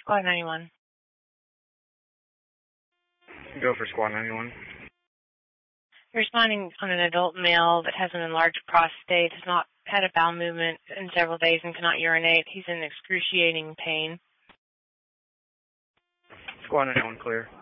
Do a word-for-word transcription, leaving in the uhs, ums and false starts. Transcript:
Squad ninety-one. Go for Squad ninety-one. Responding on an adult male that has an enlarged prostate, has not had a bowel movement in several days and cannot urinate. He's in excruciating pain. Squad ninety-one clear.